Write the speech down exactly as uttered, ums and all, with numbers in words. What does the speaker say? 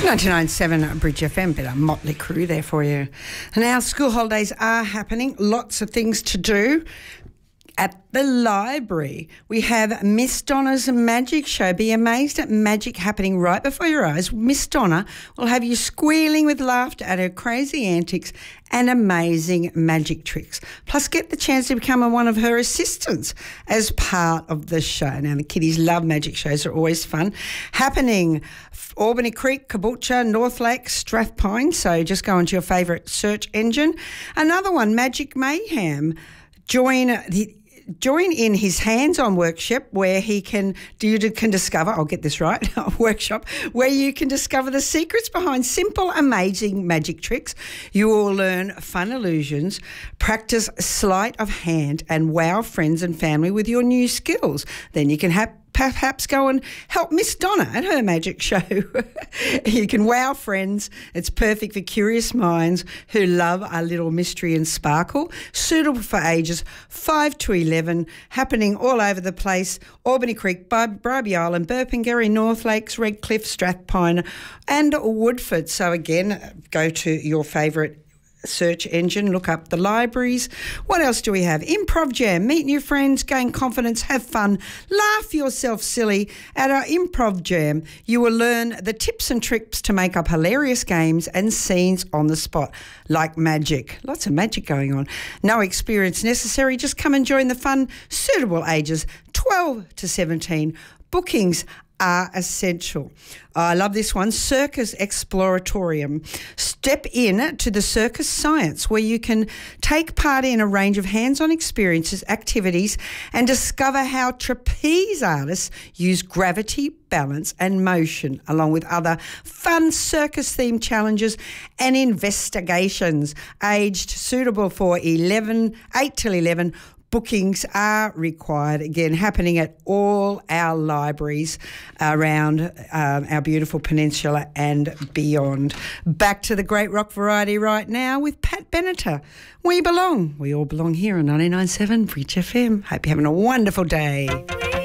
ninety-nine point seven Bridge F M, bit of motley crew there for you. And our school holidays are happening. Lots of things to do. At the library, we have Miss Donna's Magic Show. Be amazed at magic happening right before your eyes. Miss Donna will have you squealing with laughter at her crazy antics and amazing magic tricks. Plus, get the chance to become one of her assistants as part of the show. Now, the kiddies love magic shows. They're always fun. Happening Albany Creek, Caboolture, North Lake, Strathpine. So just go into your favourite search engine. Another one, Magic Mayhem. Join the... Join in his hands-on workshop where he can you can discover, I'll get this right, workshop where you can discover the secrets behind simple, amazing magic tricks. You will learn fun illusions, practice sleight of hand and wow friends and family with your new skills. Then you can have perhaps go and help Miss Donna at her magic show. You can wow friends. It's perfect for curious minds who love a little mystery and sparkle. Suitable for ages five to eleven, happening all over the place. Albany Creek, Bribie Island, Burpengary, North Lakes, Redcliffe, Strathpine and Woodford. So again, go to your favourite search engine, look up the libraries. What else do we have? Improv Jam. Meet new friends, gain confidence, have fun, laugh yourself silly. At our Improv Jam, you will learn the tips and tricks to make up hilarious games and scenes on the spot, like magic. Lots of magic going on. No experience necessary. Just come and join the fun. Suitable ages twelve to seventeen. Bookings are essential. I love this one, Circus Exploratorium. Step in to the circus science where you can take part in a range of hands-on experiences, activities and discover how trapeze artists use gravity, balance and motion along with other fun circus-themed challenges and investigations. Aged suitable for eleven, eight till eleven. Bookings are required, again, happening at all our libraries around um, our beautiful peninsula and beyond. Back to the Great Rock Variety right now with Pat Benatar. We belong. We all belong here on ninety-nine point seven Bridge F M. Hope you're having a wonderful day.